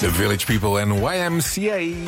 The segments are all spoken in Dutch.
The Village People en YMCA.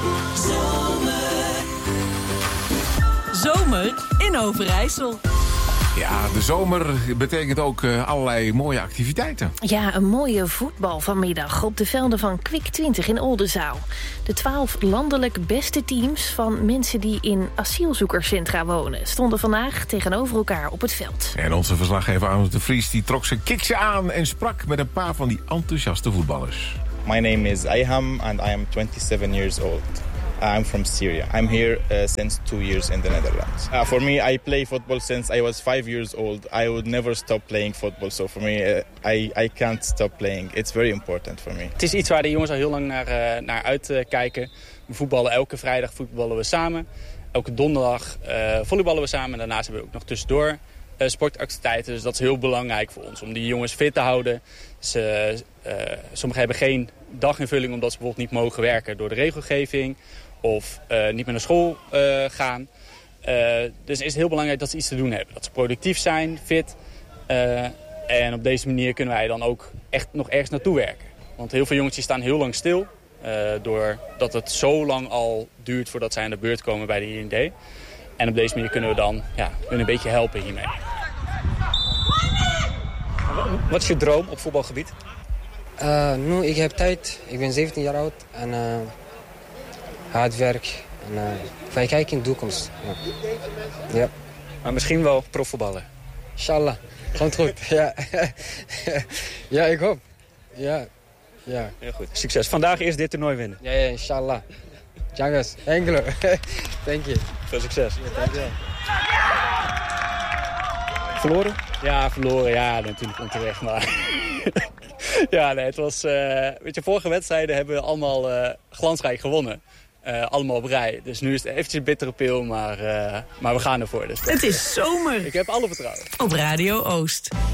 Zomer in Overijssel. Ja, de zomer betekent ook allerlei mooie activiteiten. Ja, een mooie voetbal vanmiddag op de velden van Kwik 20 in Oldenzaal. De 12 landelijk beste teams van mensen die in asielzoekerscentra wonen stonden vandaag tegenover elkaar op het veld. En onze verslaggever Arnold de Vries die trok zijn kiksen aan en sprak met een paar van die enthousiaste voetballers. My name is Ayham and I am 27 years old. I'm from Syria. I'm here since 2 years in the Netherlands. For me, I play football since I was 5 years old. I would never stop playing football. So for me, I can't stop playing. It's very important for me. Het is iets waar de jongens al heel lang naar uitkijken. We voetballen elke vrijdag voetballen we samen. Elke donderdag volleyballen we samen. En daarnaast hebben we ook nog tussendoor sportactiviteiten. Dus dat is heel belangrijk voor ons. Om die jongens fit te houden. Sommigen hebben geen daginvulling omdat ze bijvoorbeeld niet mogen werken door de regelgeving. Of niet meer naar school gaan. Dus is het heel belangrijk dat ze iets te doen hebben. Dat ze productief zijn, fit. En op deze manier kunnen wij dan ook echt nog ergens naartoe werken. Want heel veel jongetjes staan heel lang stil. Doordat het zo lang al duurt voordat zij aan de beurt komen bij de IND. En op deze manier kunnen we dan hun een beetje helpen hiermee. Wat is je droom op voetbalgebied? Nu, ik heb tijd. Ik ben 17 jaar oud. En hard werk. En wij kijken in de toekomst. Ja. Maar misschien wel profvoetballer. Inshallah. Komt goed. Ja. Ja, ik hoop. Ja. Heel goed. Succes. Vandaag eerst dit toernooi winnen. Ja, inshallah. Jangas. Engelo. Thank you. Veel succes. Ja, dankjewel. Verloren? Ja, verloren. Ja, natuurlijk onterecht. Maar ja, nee, het was... weet je, vorige wedstrijden hebben we allemaal glansrijk gewonnen. Allemaal op rij. Dus nu is het eventjes een bittere pil, maar we gaan ervoor. Dus Het is zomer. Ik heb alle vertrouwen. Op Radio Oost.